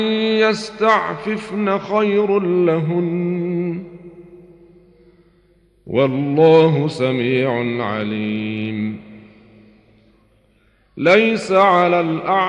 يستعففن خير لهن والله سميع عليم. ليس على الأعمى